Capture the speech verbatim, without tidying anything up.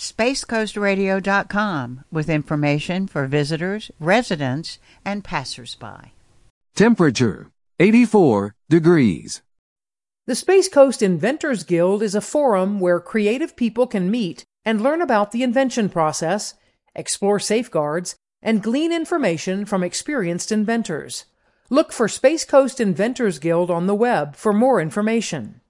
space coast radio dot com with information for visitors, residents, and passersby. Temperature, eighty-four degrees. The Space Coast Inventors Guild is a forum where creative people can meet and learn about the invention process, explore safeguards, and glean information from experienced inventors. Look for Space Coast Inventors Guild on the web for more information.